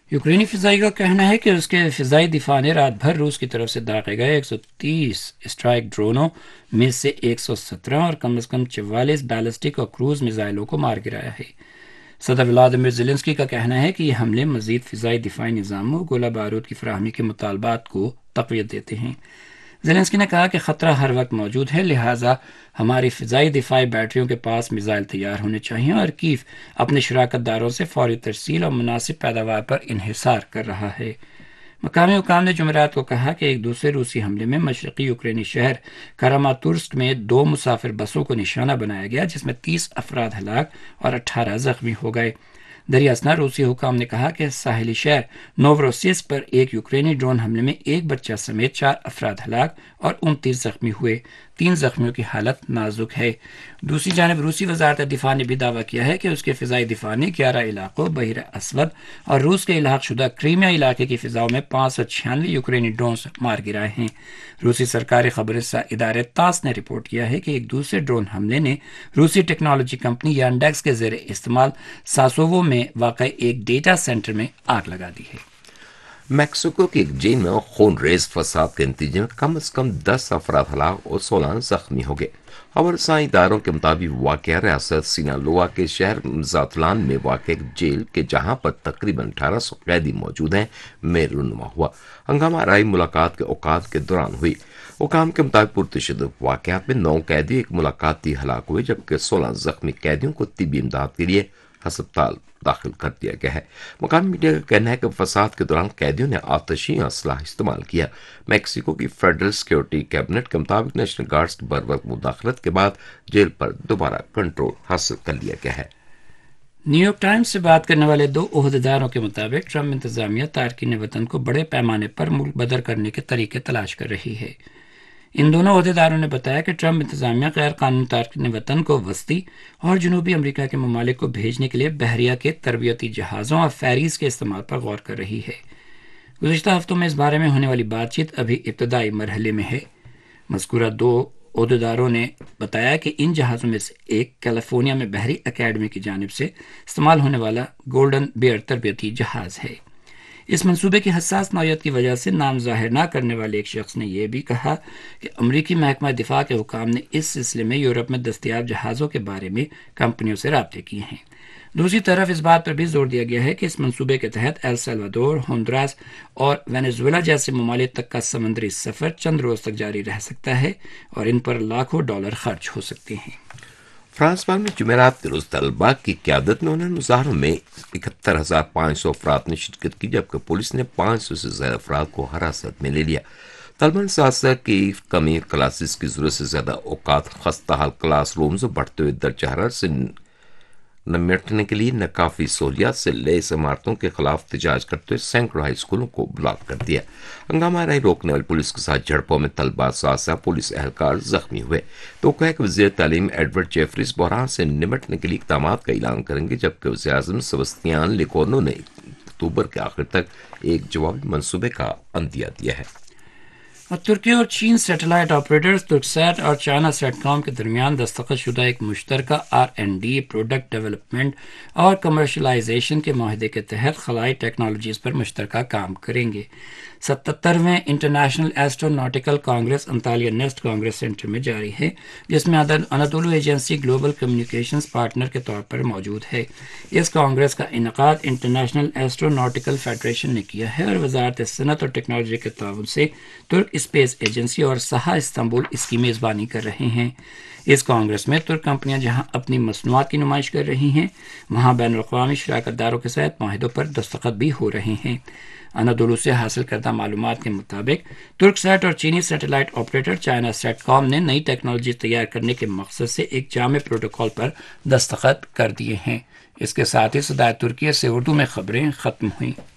یوکرینی فضائی کا کہنا ہے کہ اس کے فضائی دفاع نے رات بھر روس کی طرف سے داغے گئے 130 اسٹرائک ڈرونوں میں سے 117 اور کم از کم 44 بیلسٹک اور کروز میزائلوں کو مار گرایا ہے۔ صدر ولادیمیر زیلنسکی کا کہنا ہے کہ یہ حملے مزید فضائی دفاعی نظاموں اور گولہ بارود کی فراہمی کے مطالبات کو تقویت دیتے ہیں۔ زیلنسکی نے کہا کہ خطرہ ہر وقت موجود ہے، لہٰذا ہماری فضائی دفاعی بیٹریوں کے پاس میزائل تیار ہونے چاہئیں، اور کیف اپنے شراکت داروں سے فوری ترسیل اور مناسب پیداوار پر انحصار کر رہا ہے۔ مقامی حکام نے جمعرات کو کہا کہ ایک دوسرے روسی حملے میں مشرقی یوکرینی شہر کراماتورسک میں 2 مسافر بسوں کو نشانہ بنایا گیا، جس میں 30 افراد ہلاک اور 18 زخمی ہو گئے۔ دریا اثنا روسی حکام نے کہا کہ ساحلی شہر نووروسیسک پر ایک یوکرینی ڈرون حملے میں ایک بچہ سمیت 4 افراد ہلاک اور 29 زخمی ہوئے، 3 زخمیوں کی حالت نازک ہے۔ دوسری جانب روسی وزارت دفاع نے بھی دعویٰ کیا ہے کہ اس کے فضائی دفاع نے 11 علاقوں، بحیرہ اسود اور روس کے الحاق شدہ کریمیا علاقے کی فضاؤں میں 596 یوکرینی ڈرونز مار گرائے ہیں۔ روسی سرکاری خبر رساں ادارے تاس نے رپورٹ کیا ہے کہ ایک دوسرے ڈرون حملے نے روسی ٹیکنالوجی کمپنی یانڈیکس کے زیر استعمال ساسووو میں واقع ایک ڈیٹا سینٹر میں آگ لگا دی ہے۔ میکسیکو کی ایک جیل میں خون ریز فساد کے نتیجے میں کم از کم 10 افراد ہلاک اور 16 زخمی ہو گئے۔ خبر رساں اداروں کے مطابق واقعہ ریاست سینالوا کے شہر زاتلان میں واقع ایک جیل کے جہاں پر تقریباً 1800 قیدی موجود ہیں میں رونما ہوا۔ ہنگامہ آرائی ملاقات کے اوقات کے دوران ہوئی۔ حکام کے مطابق پرتشدد واقعات میں 9 قیدی ایک ملاقاتی ہلاک ہوئے، جبکہ 16 زخمی قیدیوں کو طبی امداد کے لیے ہسپتال داخل کر دیا گیا ہے۔ مقامی میڈیا کا کہنا ہے کہ فساد کے دوران قیدیوں نے آتشی اسلحہ استعمال کیا۔ میکسیکو کی فیڈرل سیکورٹی کیبنٹ کے مطابق نیشنل گارڈز کی بروقت مداخلت کے بعد جیل پر دوبارہ کنٹرول حاصل کر لیا گیا ہے۔ نیو یارک ٹائمز سے بات کرنے والے 2 عہدیداروں کے مطابق ٹرمپ انتظامیہ تارکین وطن کو بڑے پیمانے پر ملک بدر کرنے کے طریقے تلاش کر رہی ہے۔ ان دونوں عہدیداروں نے بتایا کہ ٹرمپ انتظامیہ غیر قانونی تارکین وطن کو وسطی اور جنوبی امریکہ کے ممالک کو بھیجنے کے لیے بحریہ کے تربیتی جہازوں اور فیریز کے استعمال پر غور کر رہی ہے۔ گزشتہ ہفتوں میں اس بارے میں ہونے والی بات چیت ابھی ابتدائی مرحلے میں ہے۔ مذکورہ 2 عہدیداروں نے بتایا کہ ان جہازوں میں سے ایک کیلیفورنیا میں بحری اکیڈمی کی جانب سے استعمال ہونے والا گولڈن بیئر تربیتی جہاز ہے۔ اس منصوبے کی حساس نوعیت کی وجہ سے نام ظاہر نہ کرنے والے ایک شخص نے یہ بھی کہا کہ امریکی محکمہ دفاع کے حکام نے اس سلسلے میں یورپ میں دستیاب جہازوں کے بارے میں کمپنیوں سے رابطے کیے ہیں۔ دوسری طرف اس بات پر بھی زور دیا گیا ہے کہ اس منصوبے کے تحت ایل سلوادور، ہونڈوراس اور وینزویلا جیسے ممالک تک کا سمندری سفر چند روز تک جاری رہ سکتا ہے اور ان پر لاکھوں ڈالر خرچ ہو سکتے ہیں۔ فرانس بھر میں جمعرات کے روز طلباء کی قیادت میں انہوں نے مظاہروں میں 71,500 افراد نے شرکت کی، جبکہ پولیس نے 500 سے زیادہ افراد کو حراست میں لے لیا۔ طلباء نے ساتھ کی کمی کلاسز کی ضرورت سے زیادہ اوقات، خستہ حال کلاس رومز اور بڑھتے ہوئے درجہ حرارت سے نمٹنے کے لیے ناکافی سہولیات سے لیس عمارتوں کے خلاف احتجاج کرتے ہوئے سینکڑوں ہائی اسکولوں کو بلاک کر دیا۔ ہنگامہ آرائی روکنے والی پولیس کے ساتھ جھڑپوں میں طلباء ساتھ پولیس اہلکار زخمی ہوئے۔ تو کہ وزیر تعلیم ایڈورڈ جیفریز بحران سے نمٹنے کے لیے اقدامات کا اعلان کریں گے، جبکہ وزیر اعظم سبستیان لیکورنو نے اکتوبر کے آخر تک ایک جوابی منصوبے کا عندیہ دیا ہے۔ اور ترکی اور چین سیٹلائٹ آپریٹرز ترکسیٹ اور چائنا سیٹ کام کے درمیان دستخط شدہ ایک مشترکہ R&D پروڈکٹ ڈیولپمنٹ اور کمرشلائزیشن کے معاہدے کے تحت خلائی ٹیکنالوجیز پر مشترکہ کام کریں گے۔ 77ویں international ایسٹروناٹیکل Congress Antalya nest Congress centre میں جاری ہے، جس میں انادولو ایجنسی گلوبل کمیونیکیشنز پارٹنر کے طور پر موجود ہے۔ اس کانگریس کا انعقاد انٹرنیشنل ایسٹروناٹیکل فیڈریشن نے کیا ہے اور وزارت صنعت اور ٹیکنالوجی کے تعاون سے ترک اسپیس ایجنسی اور سہا استنبول اس کی میزبانی کر رہے ہیں۔ اس کانگریس میں ترک کمپنیاں جہاں اپنی مصنوعات کی نمائش کر رہی ہیں، وہاں بین الاقوامی شراکت داروں کے ساتھ معاہدوں پر دستخط بھی ہو رہے ہیں۔ انادولو سے حاصل کردہ معلومات کے مطابق ترک سیٹ اور چینی سیٹلائٹ آپریٹر چائنا سیٹ کام نے نئی ٹیکنالوجی تیار کرنے کے مقصد سے ایک جامع پروٹوکول پر دستخط کر دیے ہیں۔ اس کے ساتھ ہی صدائے ترکیہ سے اردو میں خبریں ختم ہوئیں۔